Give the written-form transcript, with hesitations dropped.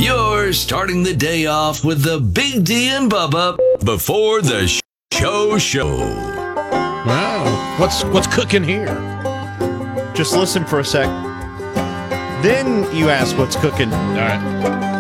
You're starting the day off with the Big D and Bubba before the show. Wow. What's cooking here? Just listen for a sec. Then you ask what's cooking. All right.